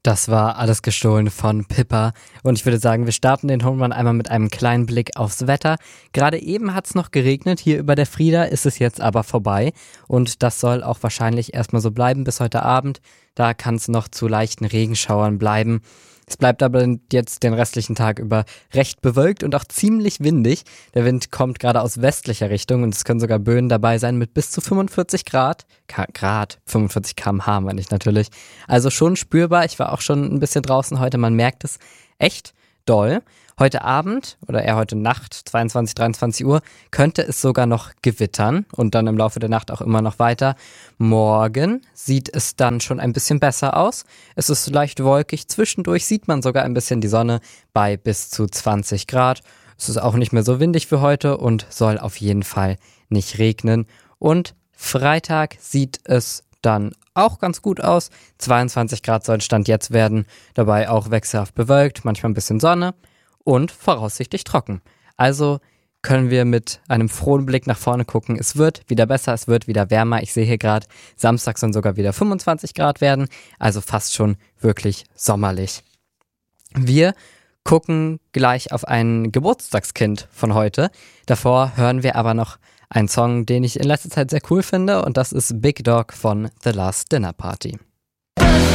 Das war alles gestohlen von Pippa und ich würde sagen, wir starten den Homerun einmal mit einem kleinen Blick aufs Wetter. Gerade eben hat es noch geregnet, hier über der Frieda ist es jetzt aber vorbei und das soll auch wahrscheinlich erstmal so bleiben bis heute Abend. Da kann es noch zu leichten Regenschauern bleiben. Es bleibt aber jetzt den restlichen Tag über recht bewölkt und auch ziemlich windig. Der Wind kommt gerade aus westlicher Richtung und es können sogar Böen dabei sein mit bis zu 45 Grad. 45 km/h meine ich natürlich. Also schon spürbar. Ich war auch schon ein bisschen draußen heute. Man merkt es echt doll. Heute Abend oder eher heute Nacht, 22, 23 Uhr, könnte es sogar noch gewittern und dann im Laufe der Nacht auch immer noch weiter. Morgen sieht es dann schon ein bisschen besser aus. Es ist leicht wolkig. Zwischendurch sieht man sogar ein bisschen die Sonne bei bis zu 20 Grad. Es ist auch nicht mehr so windig für heute und soll auf jeden Fall nicht regnen. Und Freitag sieht es dann auch ganz gut aus. 22 Grad soll Stand jetzt werden. Dabei auch wechselhaft bewölkt, manchmal ein bisschen Sonne und voraussichtlich trocken. Also können wir mit einem frohen Blick nach vorne gucken. Es wird wieder besser, es wird wieder wärmer. Ich sehe hier gerade, Samstag sollen sogar wieder 25 Grad werden. Also fast schon wirklich sommerlich. Wir gucken gleich auf ein Geburtstagskind von heute. Davor hören wir aber noch einen Song, den ich in letzter Zeit sehr cool finde. Und das ist Big Dog von The Last Dinner Party.